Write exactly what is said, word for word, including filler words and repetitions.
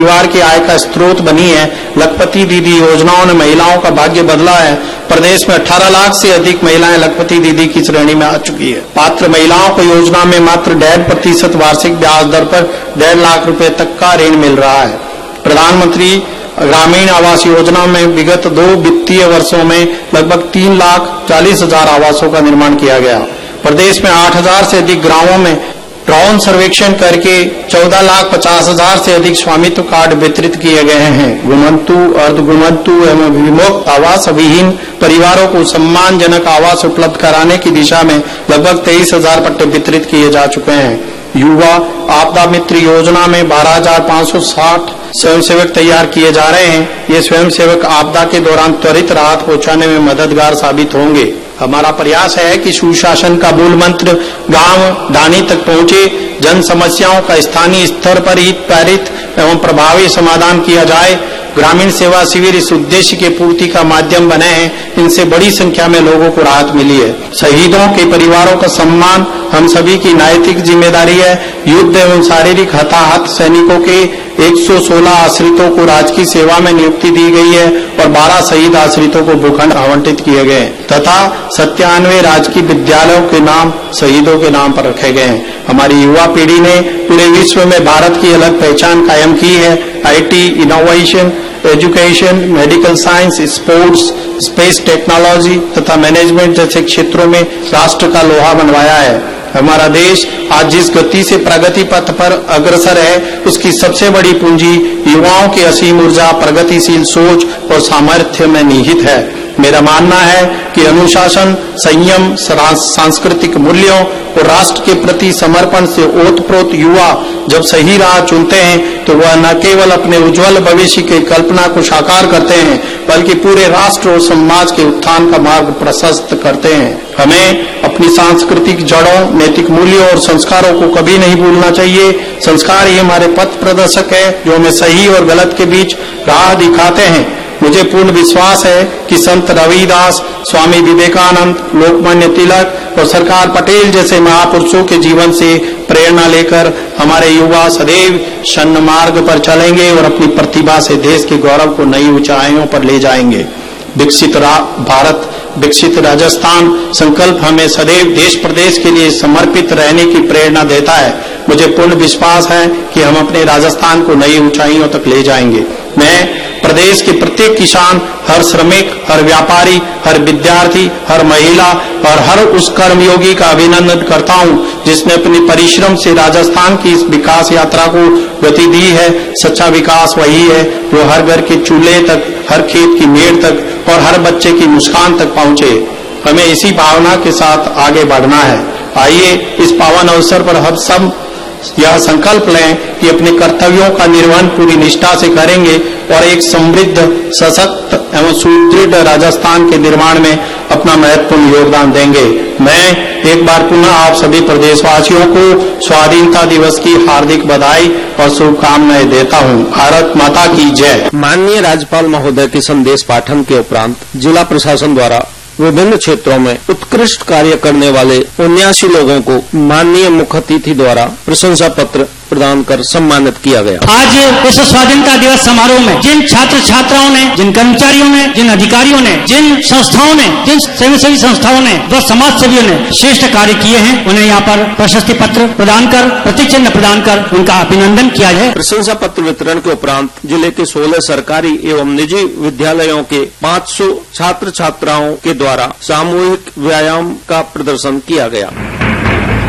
परिवार की आय का स्रोत बनी है। लखपति दीदी योजनाओं ने महिलाओं का भाग्य बदला है। प्रदेश में अठारह लाख से अधिक महिलाएं लखपति दीदी की श्रेणी में आ चुकी है। पात्र महिलाओं को योजना में मात्र डेढ़ प्रतिशत वार्षिक ब्याज दर पर डेढ़ लाख रुपए तक का ऋण मिल रहा है। प्रधानमंत्री ग्रामीण आवास योजना में विगत दो वित्तीय वर्षों में लगभग तीन लाख चालीस हजार आवासों का निर्माण किया गया। प्रदेश में आठ हजार से अधिक गांवों में ड्रोन सर्वेक्षण करके चौदह लाख पचास हजार से अधिक स्वामित्व कार्ड वितरित किए गए हैं। गुमंतु, अर्धगुमंतु एवं विमुक्त आवास विहीन परिवारों को सम्मानजनक आवास उपलब्ध कराने की दिशा में लगभग तेईस हजार पट्टे वितरित किए जा चुके हैं। युवा आपदा मित्र योजना में बारह हजार पाँच सौ साठ स्वयंसेवक तैयार किए जा रहे हैं। ये स्वयंसेवक आपदा के दौरान त्वरित राहत पहुंचाने में मददगार साबित होंगे। हमारा प्रयास है कि सुशासन का मूल मंत्र गांव दानी तक पहुंचे, जन समस्याओं का स्थानीय स्तर पर ही त्वरित एवं प्रभावी समाधान किया जाए। ग्रामीण सेवा शिविर इस उद्देश्य के पूर्ति का माध्यम बने हैं। इनसे बड़ी संख्या में लोगों को राहत मिली है। शहीदों के परिवारों का सम्मान हम सभी की नैतिक जिम्मेदारी है। युद्ध एवं शारीरिक हताहत सैनिकों के एक सौ सोलह आश्रितों को राजकीय सेवा में नियुक्ति दी गई है और बारह शहीद आश्रितों को भूखंड आवंटित किए गए तथा सत्तानवे राजकीय विद्यालयों के नाम शहीदों के नाम पर रखे गए हैं। हमारी युवा पीढ़ी ने पूरे विश्व में भारत की अलग पहचान कायम की है। IT, innovation, education, medical science, sports, space technology तथा मैनेजमेंट जैसे क्षेत्रों में राष्ट्र का लोहा बनवाया है। हमारा देश आज जिस गति से प्रगति पथ पर अग्रसर है, उसकी सबसे बड़ी पूंजी युवाओं की असीम ऊर्जा, प्रगतिशील सोच और सामर्थ्य में निहित है। मेरा मानना है कि अनुशासन, संयम, सांस्कृतिक मूल्यों और राष्ट्र के प्रति समर्पण से ओतप्रोत युवा जब सही राह चुनते हैं तो वह न केवल अपने उज्जवल भविष्य की कल्पना को साकार करते हैं, बल्कि पूरे राष्ट्र और समाज के उत्थान का मार्ग प्रशस्त करते हैं। हमें अपनी सांस्कृतिक जड़ों, नैतिक मूल्यों और संस्कारों को कभी नहीं भूलना चाहिए। संस्कार ही हमारे पथ प्रदर्शक है जो हमें सही और गलत के बीच राह दिखाते हैं। मुझे पूर्ण विश्वास है कि संत रविदास, स्वामी विवेकानंद, लोकमान्य तिलक और सरदार पटेल जैसे महापुरुषों के जीवन से प्रेरणा लेकर हमारे युवा सदैव सन्न मार्ग पर चलेंगे और अपनी प्रतिभा से देश के गौरव को नई ऊंचाइयों पर ले जाएंगे। विकसित भारत, विकसित राजस्थान संकल्प हमें सदैव देश प्रदेश के लिए समर्पित रहने की प्रेरणा देता है। मुझे पूर्ण विश्वास है कि हम अपने राजस्थान को नई ऊंचाइयों तक ले जाएंगे। मैं प्रदेश के प्रत्येक किसान, हर श्रमिक, हर व्यापारी, हर विद्यार्थी, हर महिला और हर उस कर्मयोगी का अभिनंदन करता हूं जिसने अपने परिश्रम से राजस्थान की इस विकास यात्रा को गति दी है। सच्चा विकास वही है जो हर घर के चूल्हे तक, हर खेत की मेड़ तक और हर बच्चे की मुस्कान तक पहुंचे। हमें इसी भावना के साथ आगे बढ़ना है। आइए इस पावन अवसर पर हम सब यह संकल्प लें कि अपने कर्तव्यों का निर्वहन पूरी निष्ठा से करेंगे और एक समृद्ध, सशक्त एवं सुदृढ़ राजस्थान के निर्माण में अपना महत्वपूर्ण योगदान देंगे। मैं एक बार पुनः आप सभी प्रदेशवासियों को स्वाधीनता दिवस की हार्दिक बधाई और शुभकामनाएं देता हूं। भारत माता की जय। माननीय राज्यपाल महोदय के संदेश पाठन के उपरांत जिला प्रशासन द्वारा विभिन्न क्षेत्रों में उत्कृष्ट कार्य करने वाले उन्यासी लोगों को माननीय मुख्य अतिथि द्वारा प्रशंसा पत्र प्रदान कर सम्मानित किया गया। आज इस स्वाधीनता दिवस समारोह में जिन छात्र छात्राओं ने, जिन कर्मचारियों ने, जिन अधिकारियों ने, जिन संस्थाओं ने, जिन स्वयंसेवी संस्थाओं ने, जो समाज सेवियों ने श्रेष्ठ कार्य किए हैं, उन्हें यहाँ पर प्रशस्ति पत्र प्रदान कर, प्रतीक चिन्ह प्रदान कर उनका अभिनंदन किया जाए। प्रशंसा पत्र वितरण के उपरांत जिले के सोलह सरकारी एवं निजी विद्यालयों के पाँच सौ छात्र छात्राओं के द्वारा सामूहिक व्यायाम का प्रदर्शन किया गया।